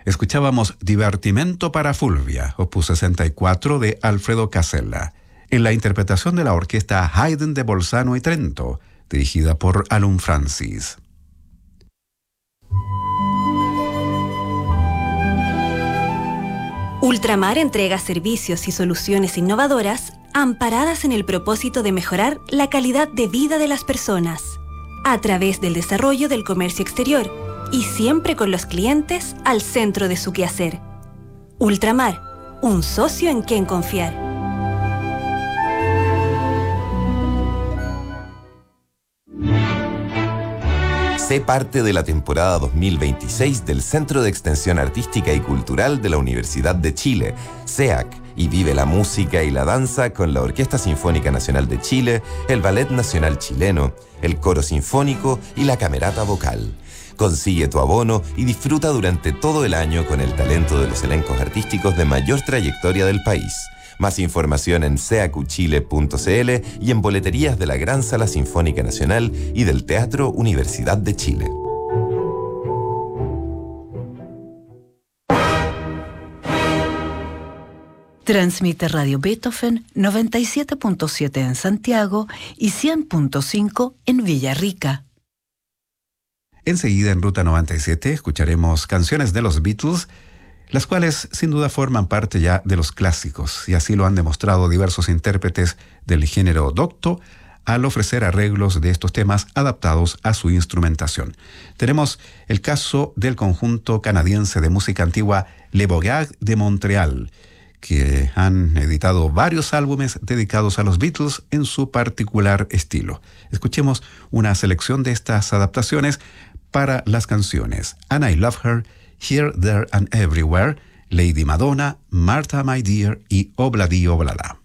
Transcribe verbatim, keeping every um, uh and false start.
Escuchábamos Divertimento para Fulvia, opus sesenta y cuatro de Alfredo Casella, en la interpretación de la orquesta Haydn de Bolzano y Trento, dirigida por Alun Francis. Ultramar entrega servicios y soluciones innovadoras amparadas en el propósito de mejorar la calidad de vida de las personas a través del desarrollo del comercio exterior y siempre con los clientes al centro de su quehacer. Ultramar, un socio en quien confiar. Sé parte de la temporada dos mil veintiséis del Centro de Extensión Artística y Cultural de la Universidad de Chile, C E A C, y vive la música y la danza con la Orquesta Sinfónica Nacional de Chile, el Ballet Nacional Chileno, el Coro Sinfónico y la Camerata Vocal. Consigue tu abono y disfruta durante todo el año con el talento de los elencos artísticos de mayor trayectoria del país. Más información en ceacuchile punto cl y en boleterías de la Gran Sala Sinfónica Nacional y del Teatro Universidad de Chile. Transmite Radio Beethoven noventa y siete punto siete en Santiago y cien punto cinco en Villarrica. Enseguida en Ruta noventa y siete escucharemos canciones de los Beatles, las cuales sin duda forman parte ya de los clásicos, y así lo han demostrado diversos intérpretes del género docto al ofrecer arreglos de estos temas adaptados a su instrumentación. Tenemos el caso del conjunto canadiense de música antigua Le Bourgade de Montreal, que han editado varios álbumes dedicados a los Beatles en su particular estilo. Escuchemos una selección de estas adaptaciones para las canciones And I Love Her, Here, There and Everywhere, Lady Madonna, Martha My Dear y Obladi Oblada.